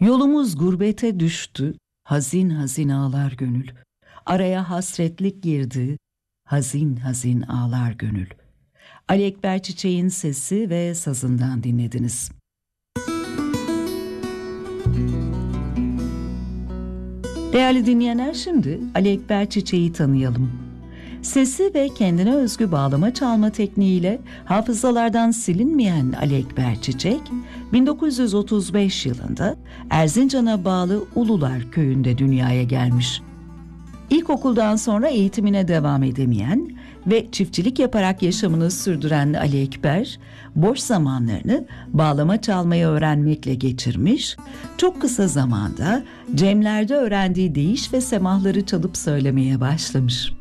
Yolumuz gurbete düştü, hazin hazin ağlar gönül. Araya hasretlik girdi, hazin hazin ağlar gönül. Ali Ekber Çiçek'in sesi ve sazından dinlediniz. Değerli dinleyenler, şimdi Ali Ekber Çiçek'i tanıyalım. Sesi ve kendine özgü bağlama çalma tekniğiyle hafızalardan silinmeyen Ali Ekber Çiçek, 1935 yılında Erzincan'a bağlı Ulular köyünde dünyaya gelmiş. İlkokuldan sonra eğitimine devam edemeyen ve çiftçilik yaparak yaşamını sürdüren Ali Ekber, boş zamanlarını bağlama çalmayı öğrenmekle geçirmiş, çok kısa zamanda cemlerde öğrendiği deyiş ve semahları çalıp söylemeye başlamış.